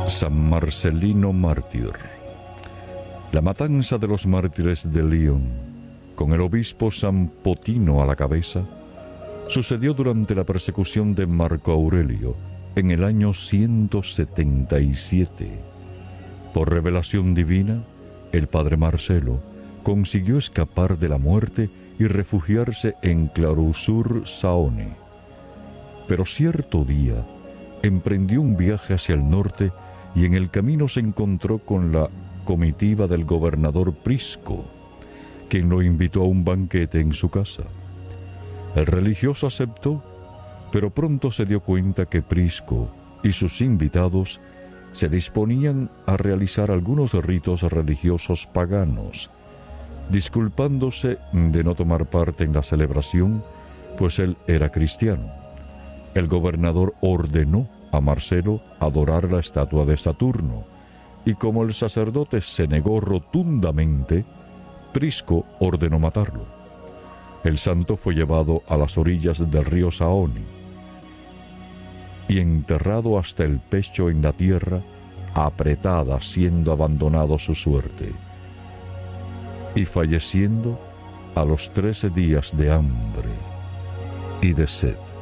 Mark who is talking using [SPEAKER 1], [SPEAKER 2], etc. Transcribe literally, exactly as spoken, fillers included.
[SPEAKER 1] San Marcelino mártir. La matanza de los mártires de Lyon, con el obispo San Potino a la cabeza, sucedió durante la persecución de Marco Aurelio en el año ciento setenta y siete. Por revelación divina, el padre Marcelo consiguió escapar de la muerte y refugiarse en Clarusur-Saone. Pero cierto día emprendió un viaje hacia el norte y en el camino se encontró con la comitiva del gobernador Prisco, quien lo invitó a un banquete en su casa. El religioso aceptó, pero pronto se dio cuenta que Prisco y sus invitados se disponían a realizar algunos ritos religiosos paganos, disculpándose de no tomar parte en la celebración, pues él era cristiano. El gobernador ordenó a Marcelo adorar la estatua de Saturno, y como el sacerdote se negó rotundamente, Prisco ordenó matarlo. El santo fue llevado a las orillas del río Saone y enterrado hasta el pecho en la tierra, apretada, siendo abandonado a su suerte, y falleciendo a los trece días de hambre y de sed.